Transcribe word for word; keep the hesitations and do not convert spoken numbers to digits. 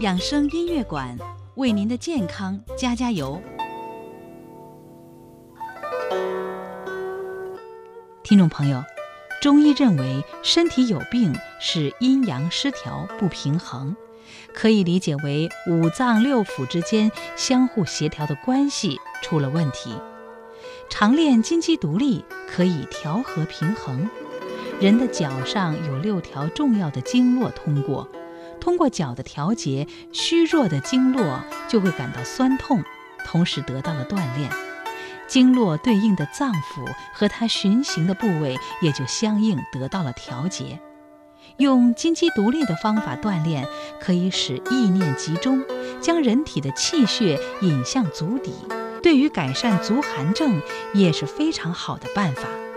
养生音乐馆为您的健康加加油。听众朋友，中医认为身体有病是阴阳失调不平衡，可以理解为五脏六腑之间相互协调的关系出了问题。常练金鸡独立可以调和平衡。人的脚上有六条重要的经络通过，通过脚的调节，虚弱的经络就会感到酸痛，同时得到了锻炼。经络对应的脏腑和它循行的部位也就相应得到了调节。用金鸡独立的方法锻炼，可以使意念集中，将人体的气血引向足底，对于改善足寒症也是非常好的办法。